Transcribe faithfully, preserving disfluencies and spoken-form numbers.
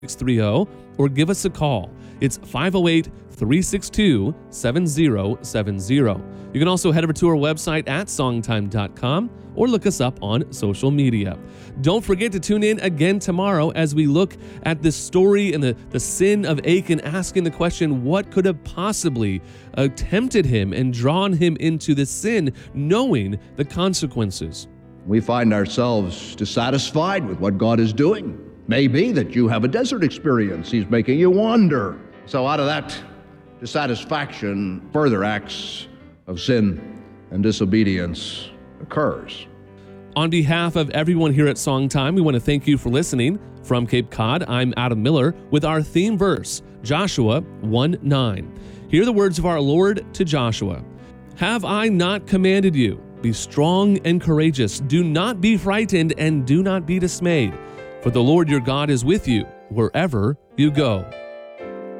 six three zero or give us a call. It's five oh eight, three six two, seven oh seven oh. You can also head over to our website at songtime dot com or look us up on social media. Don't forget to tune in again tomorrow as we look at the story and the, the sin of Achan, asking the question, what could have possibly uh, tempted him and drawn him into this sin, knowing the consequences? We find ourselves dissatisfied with what God is doing. Maybe that you have a desert experience. He's making you wander. So out of that dissatisfaction, further acts of sin and disobedience occurs. On behalf of everyone here at Songtime, we want to thank you for listening. From Cape Cod, I'm Adam Miller with our theme verse, Joshua one nine. Hear the words of our Lord to Joshua. Have I not commanded you? Be strong and courageous. Do not be frightened and do not be dismayed. For the Lord your God is with you wherever you go.